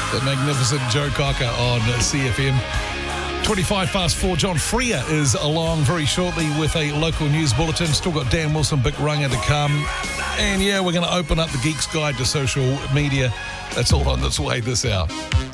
The magnificent Joe Cocker on CFM. 25 past 4, John Freer is along very shortly with a local news bulletin. Still got Dan Wilson, Big Runga to come. And yeah, we're going to open up the Geek's Guide to Social Media. That's all on its way this hour.